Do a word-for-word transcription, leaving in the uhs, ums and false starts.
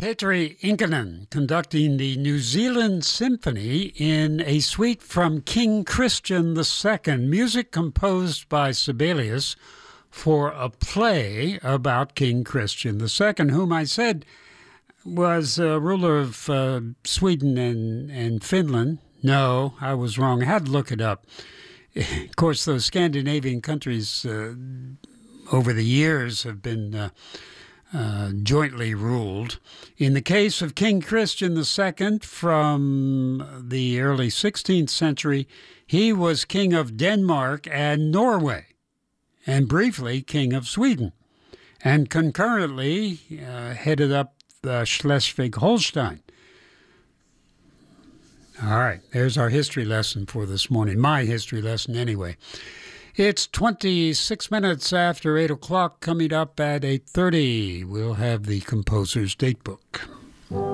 Petri Inkinen conducting the New Zealand Symphony in a suite from King Christian the Second, music composed by Sibelius for a play about King Christian the Second, whom I said was a ruler of uh, Sweden and, and Finland. No, I was wrong. I had to look it up. Of course, those Scandinavian countries uh, over the years have been uh, uh, jointly ruled. In the case of King Christian the Second from the early sixteenth century, he was king of Denmark and Norway, and briefly king of Sweden, and concurrently uh, headed up uh, Schleswig-Holstein. All right, there's our history lesson for this morning. My history lesson, anyway. It's twenty-six minutes after eight o'clock. Coming up at eight thirty, we'll have the composer's datebook.